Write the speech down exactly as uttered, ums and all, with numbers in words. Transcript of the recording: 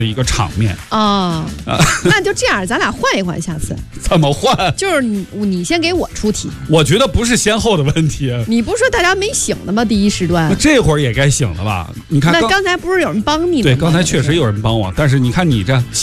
一个场面啊、哦，那就这样，咱俩换一换，下次怎么换？ 就是你你先给我出题。 我觉得不是先后的问题。 你不是说大家没醒的吗？第一时段， 那这会儿也该醒了吧？你看， 那刚才不是有人帮你吗？ 对，刚才确实有人帮我，但是你看你这。